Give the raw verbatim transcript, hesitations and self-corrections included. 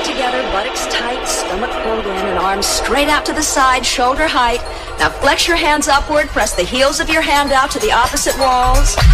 together, buttocks tight, stomach pulled in, and arms straight out to the side, shoulder height. Now flex your hands upward, press the heels of your hand out to the opposite walls.